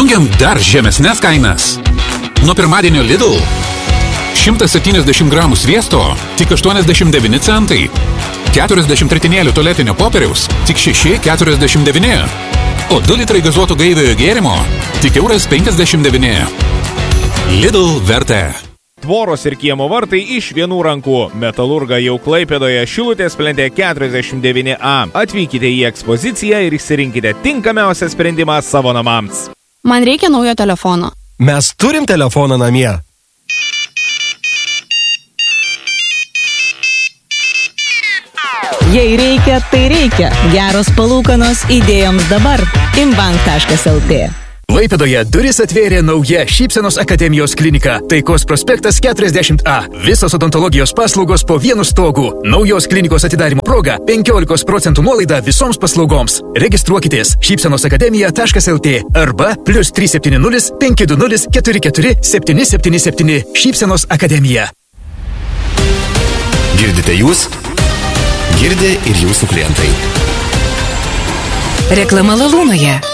Žengiam dar žemesnes kainas. Nuo pirmadienio Lidl 170 gramų sviesto tik 89 centai. 40 ritinėlių tualetinio popieriaus tik 6,49. O 2 litrai gazuoto gaiviojo gėrimo tik €59. Lidl vertė. Tvoros ir kiemo vartai iš vienų rankų. Metalurga jau Klaipėdoje, Šilutės plente 49A. Atvykite į ekspoziciją ir išsirinkite tinkamiausią sprendimą savo namams. Man reikia naujo telefono. Mes turim telefoną namie. Jei reikia, tai reikia. Geros palūkanos idėjoms dabar. Imbank.lt. Klaipėdoje duris atvėrė nauja Šypsenos akademijos klinika. Taikos prospektas 40A. Visos odontologijos paslaugos po vienu stogu. Naujos klinikos atidarimo proga 15% nuolaida visoms paslaugoms. Registruokitės šypsenosakademija.lt arba +370 520 44 777. Šypsenos akademija. Girdite jūs? Girdi ir jūsų klientai. Reklama Lalūnoje.